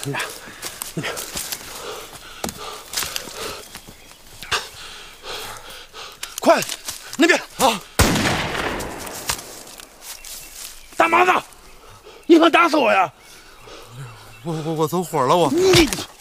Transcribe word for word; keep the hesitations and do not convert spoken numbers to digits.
那边。快，那边啊！大麻子，你敢打死我呀？ 我我我走火了，我。 你。